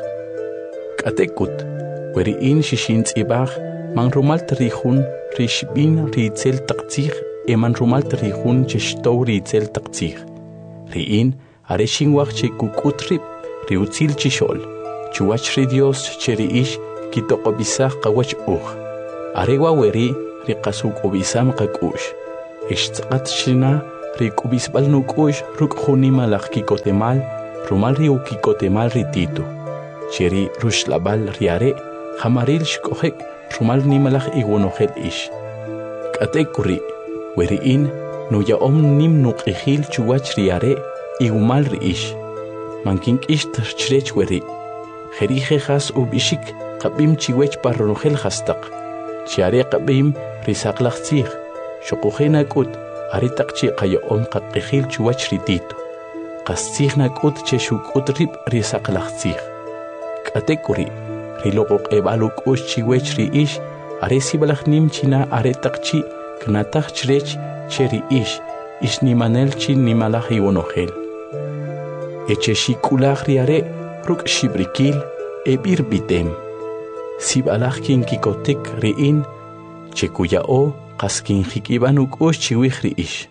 Katekut weriin shishintz ibach man rumal trihun rishbin ritzel taqtzih eman rumal trihun chishtow ritzel taqtzih. Riin areshinwach che kukutrip riutzil chishol. Chuwach ri Dios che riish kitokobisach kawach uj. Arewa weri riqasuk obisam qakush. Ishtzqat shina rikubisbal nukush ruk hunima lak kikotemal rumal ri ukikotemal ritito cheri rushlabal riare hamaril shkohek rumal nimalak igonojel ish katekuri weriin nuya nim nukihil chuwach riare igumal ri ish mankin ish trchrech weri jerije has ubishik qabim chiwech parronojel hastaq chiare qabim risaklachtzig shokuhena kut aritaqchi qayo qaqihil chuwach ritito qastzigna kut cheshukut rib risaqlachtzig katekuri riloqoq ebaluk ush chiwech ri ish aresibalach nim china aretaqchi knatach chrech cheri ish nimanel chin nimalach iwonojel echeshikulach riare ruk shibrikil ebir bitem sibalach kin kikotik riin chekuyao qaskin jikibanuk ush chiwich ri ish.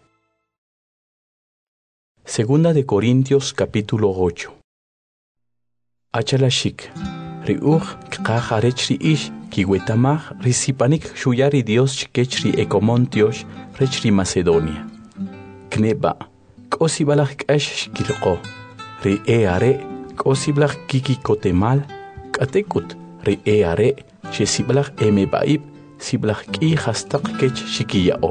Segunda de Corintios capítulo 8. Achalashik riuj kqajarech ri ish kiwetamaj risipanik shuyari Dios chikech ri Ecomontiosh rech ri Macedonia kneba k'osibalaj k'ax shkilqo ri eare k'osibalaj kikikotemal k'atekut ri eare xesibalaj emebaib sibalaj k'i hastaq kech shikiyao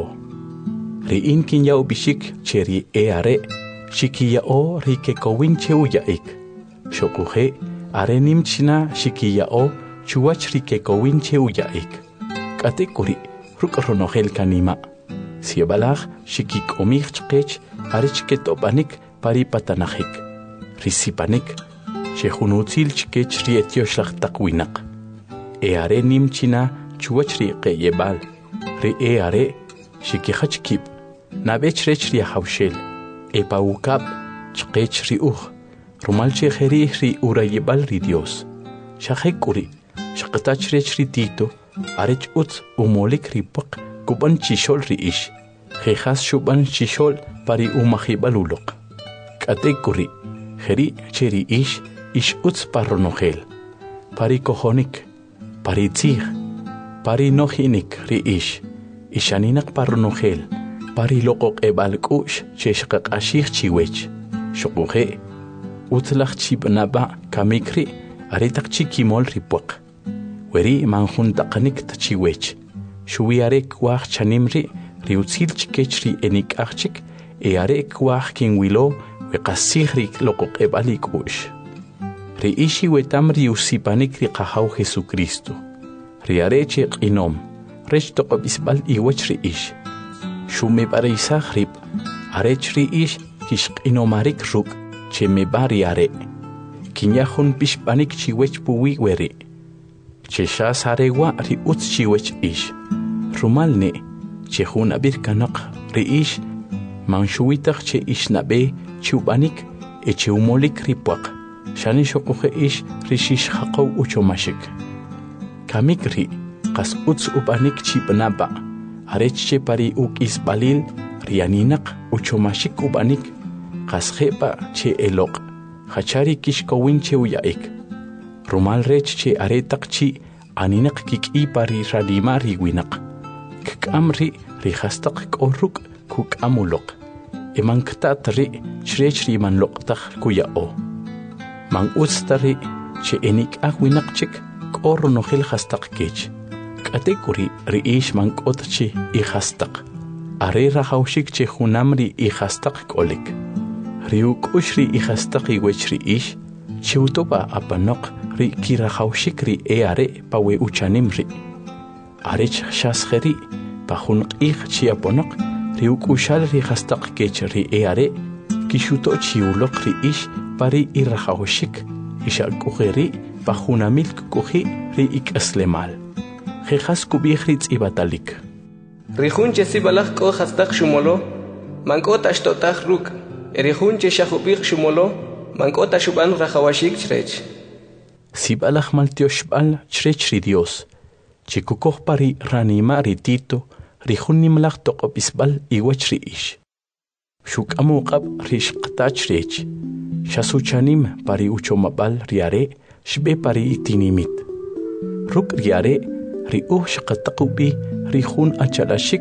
ri inkin yao bishik che ri eare shikiyao ri kekowin cheuyaik shokuje are nimchina shikiyao chuwach ri kekowin cheuyaik k'atekuri ruk ronojel kanima siebalaj shikikomij chqech arich ketopanik pari patanajik risipanik shejunutzil chkech ri etioshlag taqwinaq eare nimchina chuwach ri qeyebal ri eare shikihachkib nabech rech ri hawshel epawukab chqech ri rumal chejeri ri urayebal ri Dios shajekuri shaqtach rech ri Tito arech utz umolik ri paq kuban chishol ri ish jejas shuban chishol pari umajibaluloq k'atekuri jeri cheri ish utz parronojel pari kojonik pari tzig pari nojinik ri ish ishaninak parronojel pari loqoq ebal k'ush cheshqaqashij chiwech shokuje utzlaj chibnaba kamikri aritaq chikimol ri puaq weri manjuntaqanik tachiwech shuwiare kwaj chanimri riutzil chikech ri enik'ajchik eare kwaj kinwilo weqasij ri loqoq ebalik ush ri ishi wetam ri usipanik ri qajaw Jesucristo ri are che q'inom rech toqobisbal iwech ri ish shume barisaj rib arech ri ish kishq'inomarik ruk che me bari are kinyajun pishpanik chiwech puwi weri cheshas arewa ri utz chiwech ish rumalne chejun abir kanaq ri ish manshuwitaj che ishnabe chubanik echeumolik ri puaq shani shokuje ish ri shish haqaw uchomashik kamik ri qas utz ubanik chibnaba arech che pari uk'isbalil rianinaq uchomashik ubanik qas jepa che eloq hachari kishkowin cheuyaik rumal rech che aretaq chi aninaq kik'i pari ranima riwinaq k'amri ri hastaq k'oruk kuk'amuloq emanktat ri chrech ri manloqtaj kuya'o man utztari che enik'aj winaqchik k'orronojel hastaq kech k'atekuri ri ish mank'otchi i hastaq are rajawshik che junam ri i hastaq k'olik ri uk'ush ri i hastaq iwech ri ish chiwtopa apanoq ri kirajawshik ri eare pawe uchanim ri arech shasjeri pajun q'ij chiaponoq ri uk'ushal ri hastaq kech ri eare kishuto chiwloq ri ish pari i rajawshik ixak'ujeri pajunamil k'uji ri ik'aslemal jejas kubij ri tz'ibatalik rijun chesibalaj k'o hastaq shumolo mank'o taxtotaj ruk' rijun chexajubij shumolo mank'o taxuban rajawashik chrech sibalaj maltioxb'al chrech ri Dios chikukoj pari ranima ri Tito rijun nimlaj toqobisbal iwach ri ish xuk'amuqab ri xqtach rech xasuchanim pari uchomabal riare xbe pari itinimit ruk riare ri xqataqubi rijun achalashik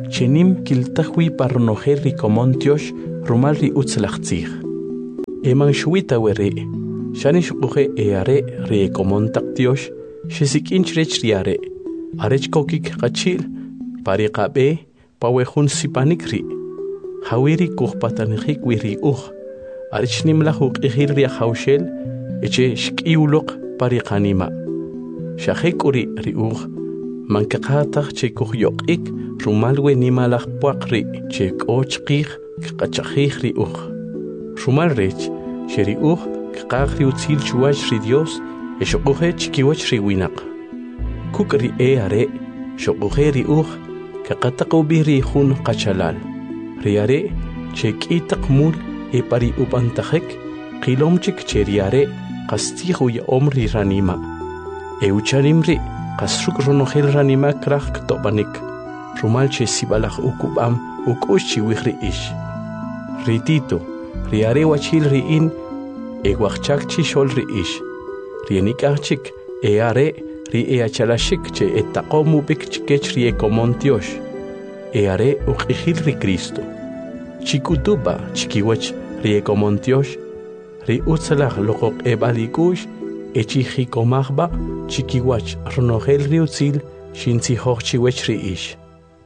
chenim kiltahwi parnoher ri komontiosh rumal ri utzlachtzig. Eman shuita were, shanish uge eare ri komontaktiosh, shesikinch riare, arech kokik kachil, pariqabe, pawehun sipanikri, hawiri kuhpatanjik wiri arech nimlahuk ihir ri haushel, eche shkiulok pariqanima. Shahekuri ri mankaqataq che kuhyokik rumalwe nimalaj puaqri che k'ochqij kqachajij ri rumal rech che ri kqaq ri utzil chuwach ri Dios eshoquje chikiwach ri winaq kuk ri are shoquje ri kaqataqu bi ri jun qachalal ri are che k'itaq mul e pari upantajek qilomchik che ri are qastiju ya omri ranima eucharim ri qasruk ronojel ranima kraj ktopanik rumal che sibalaj ukubam ukushi wihri ish ritito riare wachil riin ewachchak chi shol ri ish rienikachik eare ri eachalashik che etaqomu bik chikech ri ekomontiosh eare uqihil ri Cristo chikutuba chikiwach ri ekomontiosh ri utzalaj loqoq ebalikush echijikomajba chikiwach ronojel ri utzil shintzihoj chiwech ri ish.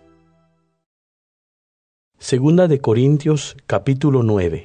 Segunda de Corintios, capítulo 9.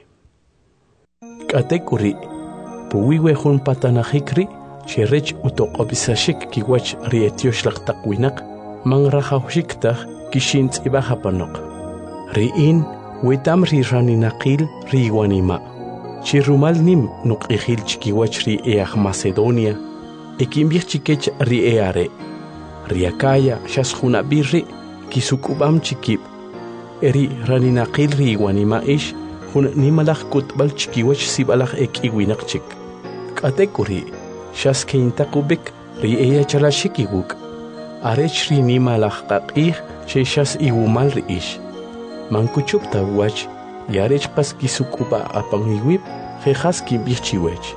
Katekuri, puwiwe jun patanajikri, cherech utoqobisashik kiwach rietiosh laqtaqwinak, mangrajaushiktaj kishintz ibajapanok. Riin, wetam ri raninaqil ri iwanima. Chirumal nim nuqihil chikiwach ri eaj Macedonia, ekimbich chikech ri eare. Riakaya shasjunabirri, kisukubam chikib. Eri raninaqil ri iwanima ish, jun nimalaj kutbal chikiwach sibalaj iwinaqchik. Katekuri, shaskeintakubik ri eya chalashikiguk. Arech ri nimalaj qaqih che shas iwumal ri ish. Mankuchupta wach, yarech pas kisukuba apangiwip, jejas kimbich chiwech.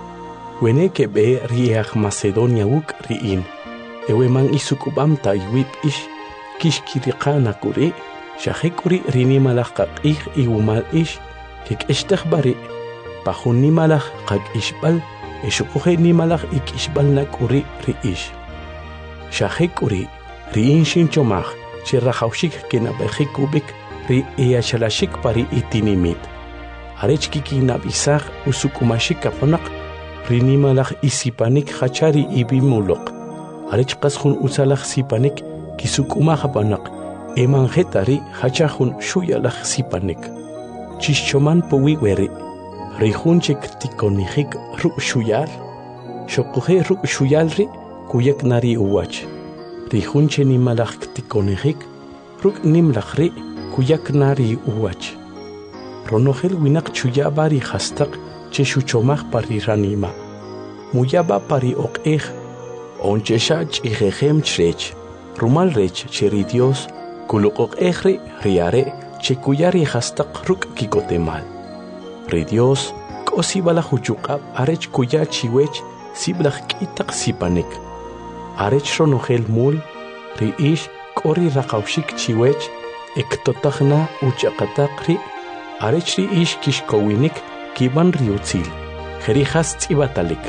Wene que be ri eaj Macedonia wuk riin. Ewe man isukubam ta iwip ish, kishkiriqana kuri, shahekuri rinimalaj qaqih iwumal ish, kik eshtehbari, pajun nimalaj qaq ishbal, eshukuhe nimalaj ik ishbal nakuri ri ish. Shahekuri, riin shinchomaj, cherrajaushik kenabejikubik, ri eachalashik pari itinimit. Arech kikinabisaj usukumashik kaponak, rinimalaj isipanik hachari ibimulok. Arech qasjun usalaj sipanik, kisukumajapanak, emanjetari hachajun shuyalaj sipanik. Chischoman puwiweri, rijunchik tikonijik ru shuyal, shokuje ru shuyalri, kuyak nari uwach. Rijunche nimalaj tikonijik, ruk nimlajri, kuyak nari uwach. Ronojel winak chuyabari hastak, che shuchomaj pari ranima. Muyaba pari oqej, onchesha chijejem chrech, rumal rech cheri Dios, kuluqoq ejri riare, che kuyari hastak ruk kikotemal. Ri Dios, kosibala huchukab arech kuya chiwech, siblaj kitak sipanik. Arech ronojel mul, ri ish kori raqaushik chiwech, ektotajna uchaqatakri, arech ri ish kishkowinik, kiban riutzil, jerijas tzibatalik.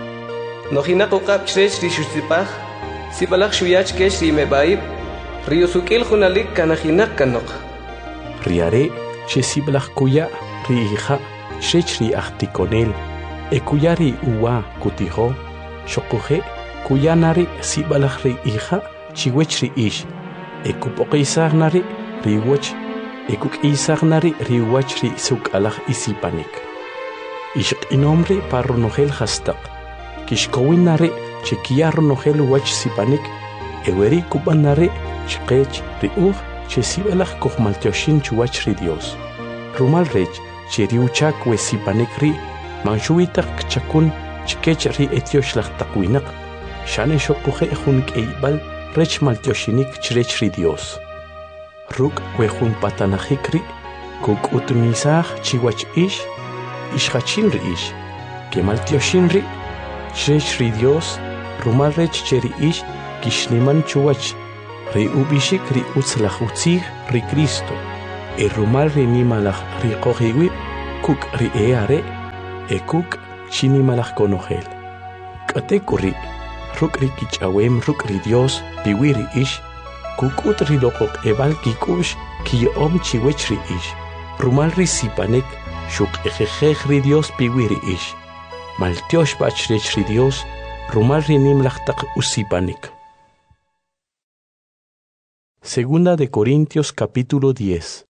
Nojina qoqab chrech ri shutzipaj, sibalaj shuyach kesh ri mebaib, riusukil junalik kanajinak kanok. Riare, che sibalaj kuya, ri hija, chrech ri ahtikonel, kuya ri uwa kutijo, shokuje, kuya nari sibalaj ri hija, chiwech ri ish, kupoqisaj nari, ri wach, kukisaj nari, ri wach ri sukalaj isipanik. Ishq inomri parronojel hastak. Kishkowin nari chekia ronojel wach sipanik. Eweri kuban nari chkech riuj che sibalaj kohmaltioshin chuwach ri Dios. Rumal rech che riuchak we sipanik ri manshuitak kchakun chkech ri etiosh lachtakwinak. Shane shokuje jun keibal rech maltioshinik chrech ri Dios. Ruk we jun patanajik ri kuk utmisaj chiwach ish. Ishachin ri ish, kemal tioshin ri, chrech ri Dios, rumal rech cheri ish, kishniman chuwach, ri ubishik ri utzlach utzig ri Cristo, rumal ri nimalach ri qohiwi, kuk ri eare, kuk chinimalach konogel. Katekuri, ruk ri kichawem ruk ri Dios, piwiri ish, kukut ri lokok ebal kikush, kiyom chiwech ri ish, rumal ri sipanek, shuk ejejej ri Dios piwiri ish, maltiosh bachrech ri Dios, rumal ri nimlachtak usipanek. Segunda de Corintios capítulo 10.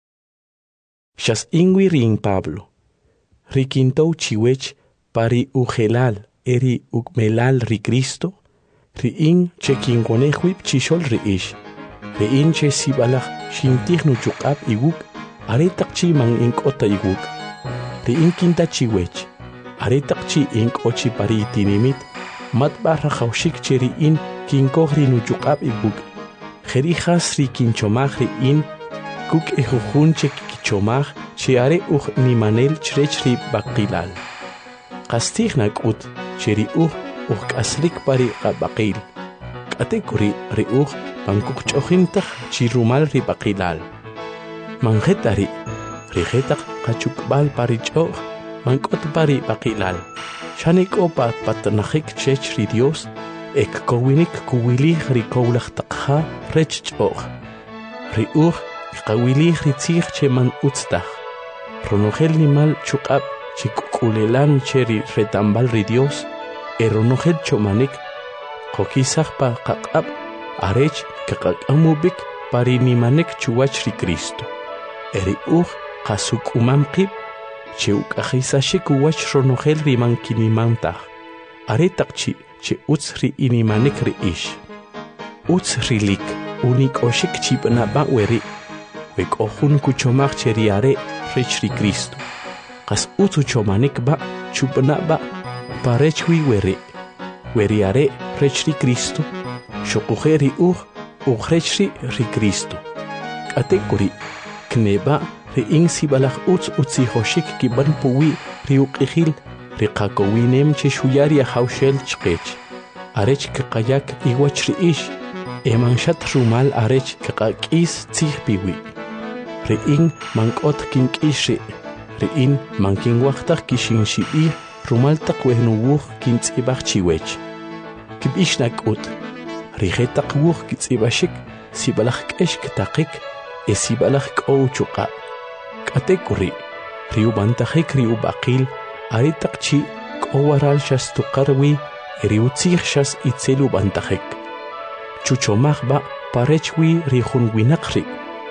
Shas ingui ring Pablo. Rikintou chiwech pari ugelal eri ukmelal ri Cristo. Ri in che kinkonehuip chishol ri ish. Ri in che sibalach shintihnu chukap iguk. Aretak chi mang inkota iguk. Ri in kinta chiwech. Aretak chi inkochi pari itinimit. Mat barra haushik che ri in kinkohri nu chukap iguk. Jerijas ri kinchomach ri in, kuk ejujun che kichomach, che are nimanel chrech ri bakilal. Kastignak ut, che ri kaslik pari bakil. Katekuri ri pankuk chohintach chi rumal ri bakilal. Mangetari, rigetak kachukbal pari choh, mankot pari bakilal. Shanik opa patanachik chech ri Dios, ek kowinik kuwilich ri kowlach takha rech choch. Ri kawilich ri tzich che man utstach. Ronogel nimal chukab che kukulelan che ri retambal ri Dios. Ronogel chomanik kokisach pa kakab arech kakakamubik pari nimanek chuwach ri Cristo. Eri kasuk umamkib che ukajisashik uwach ronogel ri mankinimantach. Aretak chi che utsri inimanik ri ish. Utsrilik unik oshik chipna ba weri. Wek ohun kuchomach che riare rech ri Cristo. Kas utsu chomanik ba chupna ba parechwi weri. Weriare rech ri Cristo. Shokujeri rech ri Cristo. Katekuri kneba ri in sibalach utsi hoshik kiban puwi ri ukihil. Riqakowinem che shuyari haushel chqech. Arech kaqayak iwach ri ish. Emanshat rumal arech kaqakis tzih piwi. Ri'in mankot kinkishi. Ri'in mankinwachtak kishin shibi rumal taqwehnuwuh kintzibach chiwech. Kibishnak ut. Rigetak wuh kitzibashik sibalach kesh ktaqik sibalach k'ow chuqa. Katekuri. Riubantajik riubaqil. Aretak chi k'owaral shas tuqarwi riutzich shas itzelu bantajek. Chuchomach ba parechwi rihun winakri.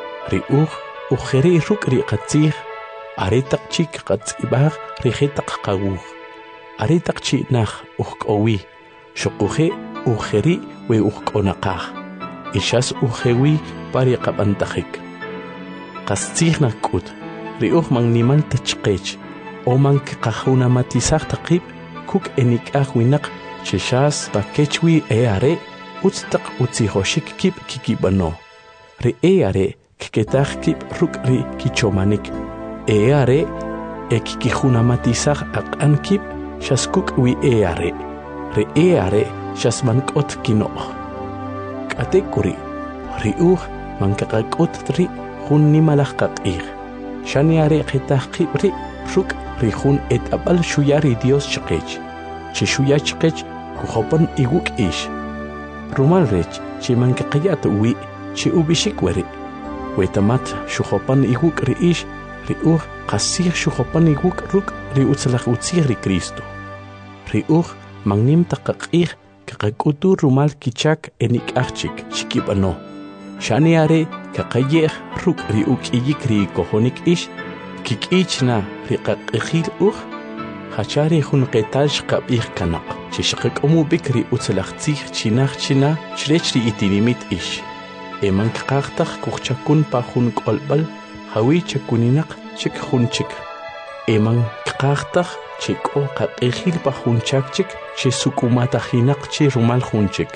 Ujeri ruk ri qatzich. Aretak chi qatzibach rigetak qawuh. Aretak chi nach ujk'owi. Shokuje ujeri we ujk'onaqaj. Ishas ujewi pari qabantajek. Qatzich nakut. Mang nimal tachqech. Oman kajuna matizach taqib kuk enikaj winak cheshas pakechwi eare utstak utzihoshik kip kikibano. Ri eare kiketaj kip ruk ri kichomanik. Eare ekikijuna matizach akan kip shaskuk wi eare. Ri eare shasmankot kinoch. Katekuri ri mankakakot tri hun nimalach kakir. Shaniare ketaj kip ri ruk rihun et abal shuyari Dios chqech. Che shuya chqech kuhopan iguk ish. Rumal rech che mankaqayat uwi che ubishik weri. Wetamat shuhopan iguk ri ish ri qasir shuhopan iguk ruk ri utzlach utzir ri Cristo. Ri mangnim taqaqih kaqakutu rumal kichak enik achik chikibano. Shaniare kaqayeh ruk ri ukiyik ri kohonik ish kikichna riqaqihil hachari hun qetal shqabih kanaq chishqaqomu bikri utzlaxtzih chinach china chrechri itinimit ish eman qaqtaq kuchakun pa hun qolbal hawi chakuninaq chik hunchik eman qaqtaq chiko qaqihil pa hunchak chik chisukumata hinaq chi rumal hunchik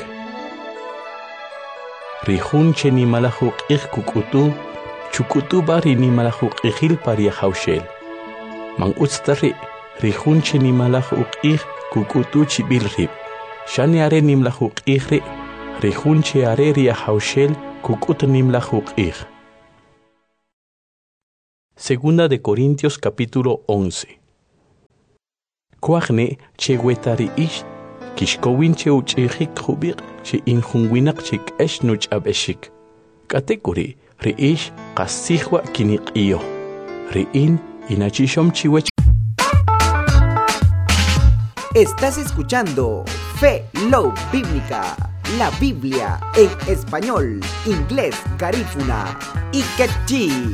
rihun cheni malahuq kukutu chukutu bari ni malahuq ihil pari haushel. Mang utstari rihun cheni malahuq kukutu chibil rib. Shaniare ni malahuq ihri Rijunche areria haushel kukutnim la juq'ij. Segunda de Corintios capítulo 11. Kuajne chewetari ish kishkowin cheuch'ijik jubiq che injunwinak chik esh nuch'ab eshik. Katekuri riish qasihwa kiniq'iyo. Riin inachishom chiwech. Estás escuchando Fe Love Bíblica, la Biblia en español, inglés, garífuna y quechí.